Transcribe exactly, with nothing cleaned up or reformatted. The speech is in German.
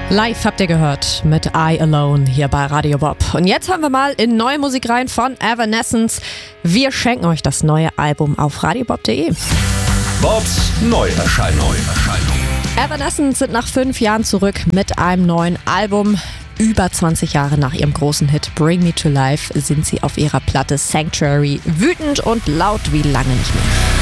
Live habt ihr gehört mit I Alone hier bei Radio Bob. Und jetzt hören wir mal in neue Musik rein von Evanescence. Wir schenken euch das neue Album auf radiobob punkt de. Bobs Neuerscheinung. Evanescence sind nach fünf Jahren zurück mit einem neuen Album. Über zwanzig Jahre nach ihrem großen Hit Bring Me to Life sind sie auf ihrer Platte Sanctuary wütend und laut wie lange nicht mehr.